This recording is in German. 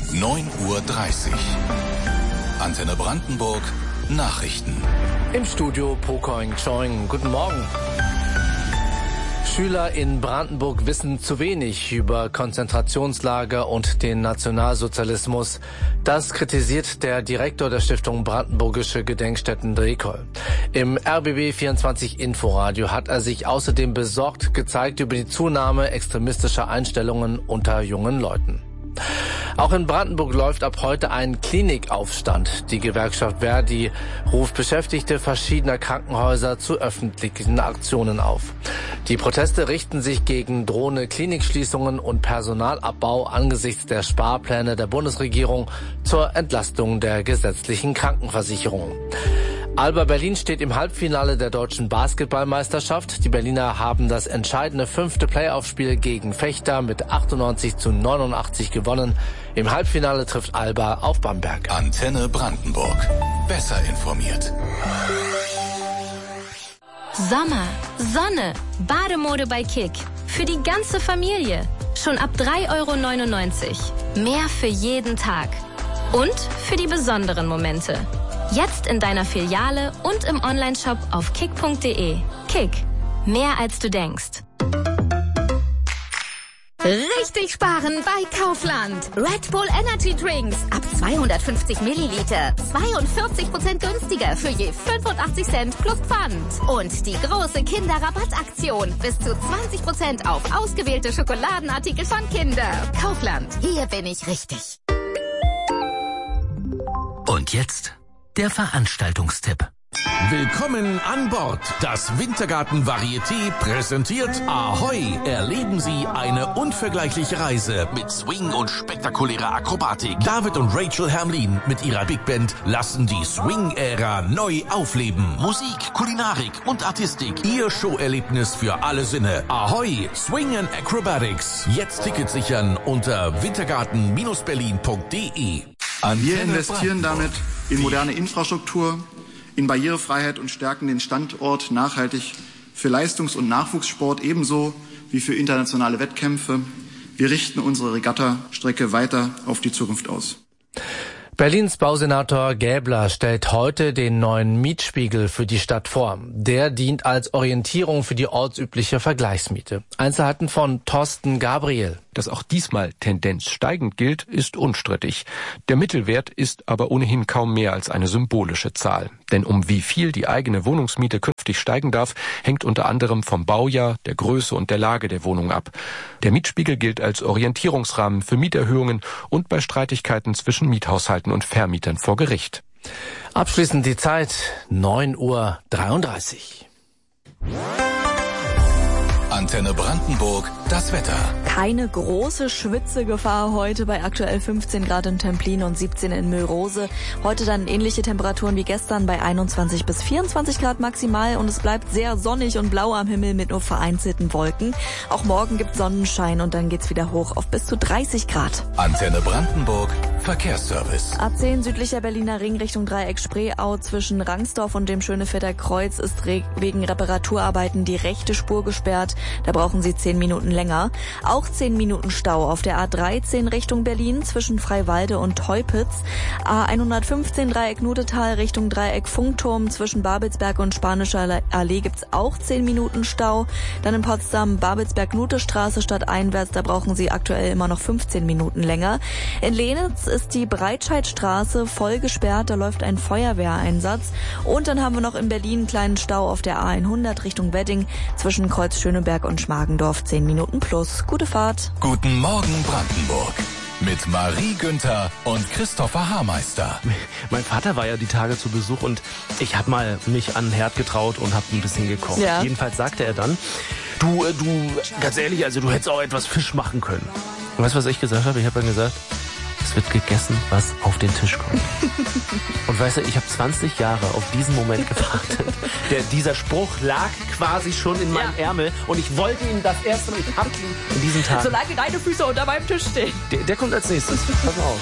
9:30 Uhr. Antenne Brandenburg Nachrichten. Im Studio Pokoing Choing. Guten Morgen. Schüler in Brandenburg wissen zu wenig über Konzentrationslager und den Nationalsozialismus. Das kritisiert der Direktor der Stiftung Brandenburgische Gedenkstätten Drekol. Im RBB 24 Inforadio hat er sich außerdem besorgt gezeigt über die Zunahme extremistischer Einstellungen unter jungen Leuten. Auch in Brandenburg läuft ab heute ein Klinikaufstand. Die Gewerkschaft Verdi ruft Beschäftigte verschiedener Krankenhäuser zu öffentlichen Aktionen auf. Die Proteste richten sich gegen drohende Klinikschließungen und Personalabbau angesichts der Sparpläne der Bundesregierung zur Entlastung der gesetzlichen Krankenversicherung. Alba Berlin steht im Halbfinale der deutschen Basketballmeisterschaft. Die Berliner haben das entscheidende 5. Playoff-Spiel gegen Vechta mit 98:89 gewonnen. Im Halbfinale trifft Alba auf Bamberg. Antenne Brandenburg. Besser informiert. Sommer, Sonne, Bademode bei Kick. Für die ganze Familie. Schon ab 3,99 €. Mehr für jeden Tag. Und für die besonderen Momente. Jetzt in deiner Filiale und im Onlineshop auf kick.de. Kick. Mehr als du denkst. Richtig sparen bei Kaufland. Red Bull Energy Drinks ab 250 Milliliter. 42% günstiger für je 85 Cent plus Pfand. Und die große Kinderrabattaktion. Bis zu 20% auf ausgewählte Schokoladenartikel von Kinder. Kaufland. Hier bin ich richtig. Und jetzt der Veranstaltungstipp. Willkommen an Bord. Das Wintergarten Varieté präsentiert Ahoi. Erleben Sie eine unvergleichliche Reise mit Swing und spektakulärer Akrobatik. David und Rachel Hermlin mit ihrer Big Band lassen die Swing-Ära neu aufleben. Musik, Kulinarik und Artistik. Ihr Showerlebnis für alle Sinne. Ahoi, Swing and Acrobatics. Jetzt Tickets sichern unter wintergarten-berlin.de. Wir investieren damit in moderne Infrastruktur, in Barrierefreiheit und stärken den Standort nachhaltig für Leistungs- und Nachwuchssport ebenso wie für internationale Wettkämpfe. Wir richten unsere Regattastrecke weiter auf die Zukunft aus. Berlins Bausenator Gäbler stellt heute den neuen Mietspiegel für die Stadt vor. Der dient als Orientierung für die ortsübliche Vergleichsmiete. Einzelheiten von Thorsten Gabriel. Dass auch diesmal Tendenz steigend gilt, ist unstrittig. Der Mittelwert ist aber ohnehin kaum mehr als eine symbolische Zahl. Denn um wie viel die eigene Wohnungsmiete künftig steigen darf, hängt unter anderem vom Baujahr, der Größe und der Lage der Wohnung ab. Der Mietspiegel gilt als Orientierungsrahmen für Mieterhöhungen und bei Streitigkeiten zwischen Miethaushalten und Vermietern vor Gericht. Abschließend die Zeit 9:33 Uhr. Antenne Brandenburg, das Wetter. Keine große Schwitzegefahr heute bei aktuell 15 Grad in Templin und 17 in Müllrose. Heute dann ähnliche Temperaturen wie gestern bei 21 bis 24 Grad maximal und es bleibt sehr sonnig und blau am Himmel mit nur vereinzelten Wolken. Auch morgen gibt Sonnenschein und dann geht's wieder hoch auf bis zu 30 Grad. Antenne Brandenburg, Verkehrsservice. A10 südlicher Berliner Ring Richtung Dreieck Spreeau zwischen Rangsdorf und dem Schönefetter Kreuz ist wegen Reparaturarbeiten die rechte Spur gesperrt. Da brauchen Sie 10 Minuten länger. Auch 10 Minuten Stau auf der A13 Richtung Berlin zwischen Freiwalde und Teupitz. A115 Dreieck Nudetal Richtung Dreieck Funkturm zwischen Babelsberg und Spanischer Allee gibt's auch 10 Minuten Stau. Dann in Potsdam Babelsberg-Nutestraße stadteinwärts, da brauchen Sie aktuell immer noch 15 Minuten länger. In Lehnitz ist die Breitscheidstraße voll gesperrt, da läuft ein Feuerwehreinsatz. Und dann haben wir noch in Berlin einen kleinen Stau auf der A100 Richtung Wedding zwischen Kreuz Schöneberg und Schmargendorf 10 Minuten plus. Gute Fahrt. Guten Morgen Brandenburg. Mit Marie Günther und Christopher Haarmeister. Mein Vater war ja die Tage zu Besuch und ich habe mal mich an den Herd getraut und habe ein bisschen gekocht. Ja. Jedenfalls sagte er dann, du, ganz ehrlich, also du hättest auch etwas Fisch machen können. Und weißt du, was ich gesagt habe? Ich habe dann gesagt, es wird gegessen, was auf den Tisch kommt. Und weißt du, ich habe 20 Jahre auf diesen Moment gewartet. Dieser Spruch lag quasi schon in meinem Ärmel und ich wollte ihn das erste Mal, ich hab ihn in diesem Tag. Solange deine Füße unter meinem Tisch stehen. Der kommt als nächstes. Pass mal auf.